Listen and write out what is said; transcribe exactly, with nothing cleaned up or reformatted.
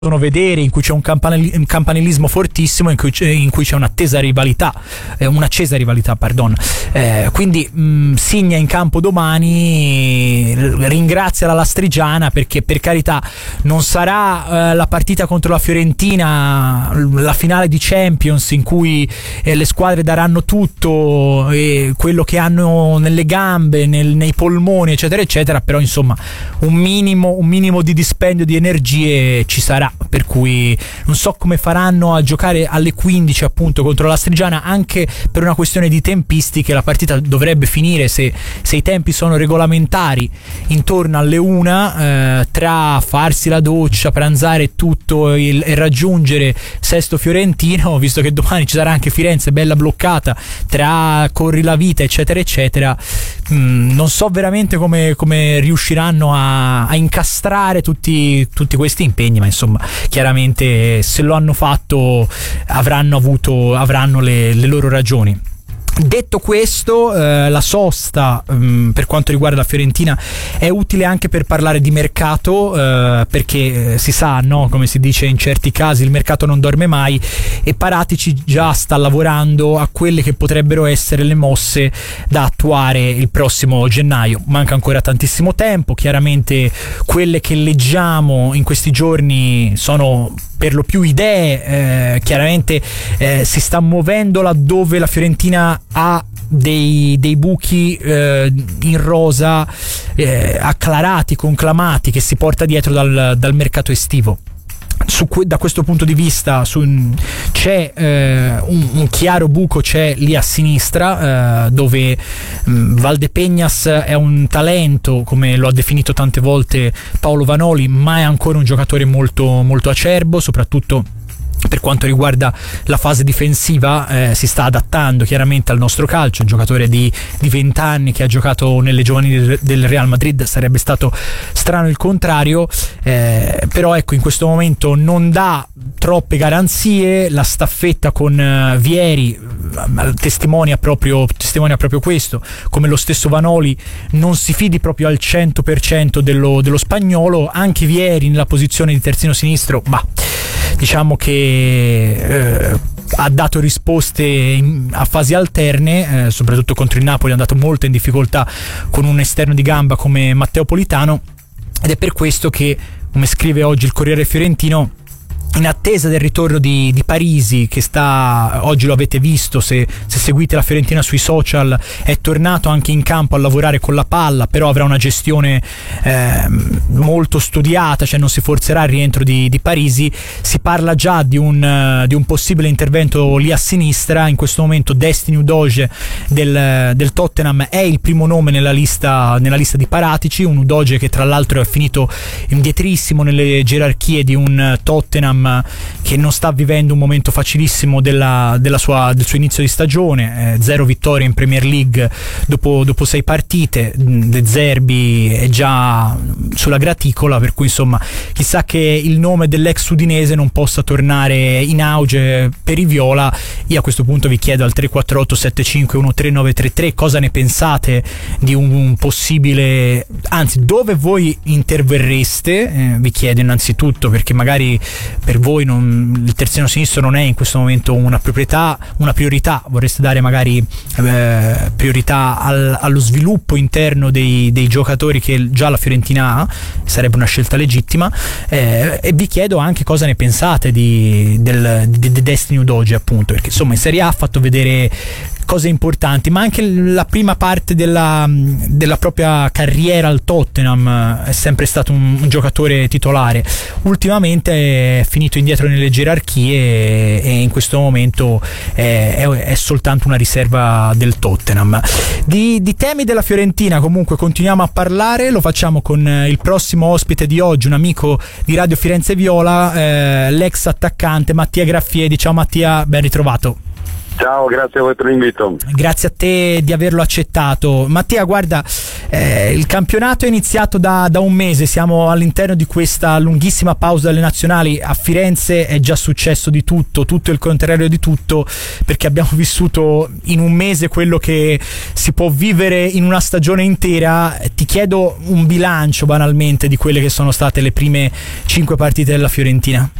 vedere, in cui c'è un, campanil- un campanilismo fortissimo, in cui c'è, in cui c'è un'attesa rivalità, eh, un'accesa rivalità, pardon. Eh, quindi mh, Signa in campo domani, ringrazia la Lastrigiana, perché per carità non sarà eh, la partita contro la Fiorentina, la finale di Champions in cui eh, le squadre daranno tutto, eh, quello che hanno nelle gambe, nel, nei polmoni, eccetera eccetera, però insomma un minimo, un minimo di dispendio di energie ci sarà, per cui non so come faranno a giocare alle quindici appunto contro la Lastrigiana, anche per una questione di tempistiche. La partita dovrebbe finire, se, se i tempi sono regolamentari, intorno alle una, eh, tra farsi la doccia, pranzare e tutto il, e raggiungere Sesto Fiorentino, visto che domani ci sarà anche Firenze bella bloccata, tra corri la vita eccetera eccetera. Mm, non so veramente come, come riusciranno a, a incastrare tutti, tutti questi impegni, ma insomma chiaramente se lo hanno fatto avranno avuto avranno le, le loro ragioni. Detto questo, eh, la sosta mh, per quanto riguarda la Fiorentina è utile anche per parlare di mercato, eh, perché eh, si sa, no, come si dice in certi casi, il mercato non dorme mai, e Paratici già sta lavorando a quelle che potrebbero essere le mosse da attuare il prossimo gennaio. Manca ancora tantissimo tempo, chiaramente quelle che leggiamo in questi giorni sono per lo più idee, eh, chiaramente eh, si sta muovendo laddove la Fiorentina ha dei, dei buchi eh, in rosa, eh, acclarati, conclamati, che si porta dietro dal, dal mercato estivo. Su, da questo punto di vista su, c'è eh, un, un chiaro buco, c'è lì a sinistra, eh, dove mh, Valdepeñas è un talento, come lo ha definito tante volte Paolo Vanoli, ma è ancora un giocatore molto, molto acerbo, soprattutto per quanto riguarda la fase difensiva. Eh, si sta adattando chiaramente al nostro calcio, un giocatore di venti anni che ha giocato nelle giovanili del Real Madrid, sarebbe stato strano il contrario, eh, però ecco, in questo momento non dà troppe garanzie. La staffetta con uh, Vieri uh, testimonia proprio, testimonia proprio questo, come lo stesso Vanoli non si fidi proprio al cento per cento dello, dello spagnolo. Anche Vieri nella posizione di terzino sinistro, ma diciamo che eh, ha dato risposte in, a fasi alterne, eh, soprattutto contro il Napoli è andato molto in difficoltà con un esterno di gamba come Matteo Politano, ed è per questo che, come scrive oggi il Corriere Fiorentino, in attesa del ritorno di, di Parisi, che sta, oggi lo avete visto se, se seguite la Fiorentina sui social, è tornato anche in campo a lavorare con la palla, però avrà una gestione eh, molto studiata, cioè non si forzerà il rientro di, di Parisi. Si parla già di un, di un possibile intervento lì a sinistra. In questo momento Destiny Udoge del, del Tottenham è il primo nome nella lista, nella lista di Paratici, un Udoge che tra l'altro è finito indietrissimo nelle gerarchie di un Tottenham che non sta vivendo un momento facilissimo della, della sua, del suo inizio di stagione, eh, zero vittorie in Premier League dopo, dopo sei partite. De Zerbi è già sulla graticola, per cui insomma chissà che il nome dell'ex udinese non possa tornare in auge per i viola. Io a questo punto vi chiedo al tre quattro otto sette cinque uno tre nove tre tre cosa ne pensate di un, un possibile, anzi dove voi interverreste, eh, vi chiedo innanzitutto, perché magari per voi non, il terzino sinistro non è in questo momento una proprietà, una priorità, vorreste dare magari eh, priorità al, allo sviluppo interno dei, dei giocatori che già la Fiorentina ha, sarebbe una scelta legittima, eh, e vi chiedo anche cosa ne pensate di, del, di, di Destiny Udoge, appunto, perché insomma in Serie A ha fatto vedere cose importanti, ma anche la prima parte della, della propria carriera al Tottenham è sempre stato un, un giocatore titolare. Ultimamente è finito indietro nelle gerarchie e, e in questo momento è, è, è soltanto una riserva del Tottenham. Di, di temi della Fiorentina comunque continuiamo a parlare, lo facciamo con il prossimo ospite di oggi, un amico di Radio Firenze Viola, eh, l'ex attaccante Mattia Graffiedi. Ciao Mattia, ben ritrovato. Ciao, grazie a voi per l'invito. Grazie a te di averlo accettato. Mattia, guarda, eh, il campionato è iniziato da, da un mese, siamo all'interno di questa lunghissima pausa delle nazionali. A Firenze è già successo di tutto, tutto il contrario di tutto, perché abbiamo vissuto in un mese quello che si può vivere in una stagione intera. Ti chiedo un bilancio banalmente di quelle che sono state le prime cinque partite della Fiorentina.